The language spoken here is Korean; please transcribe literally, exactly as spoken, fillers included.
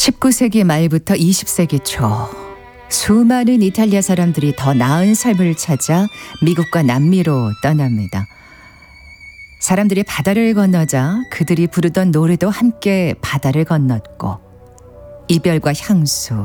십구 세기 말부터 이십 세기 초 수많은 이탈리아 사람들이 더 나은 삶을 찾아 미국과 남미로 떠납니다. 사람들이 바다를 건너자 그들이 부르던 노래도 함께 바다를 건넜고 이별과 향수,